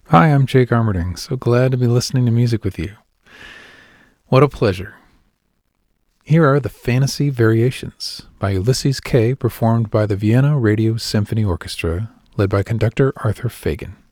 Hi, I'm Jake Armerding. So glad to be listening to music with you. What a pleasure. Here are the Fantasy Variations by Ulysses Kay, performed by the Vienna Radio Symphony Orchestra, led by conductor Arthur Fagan.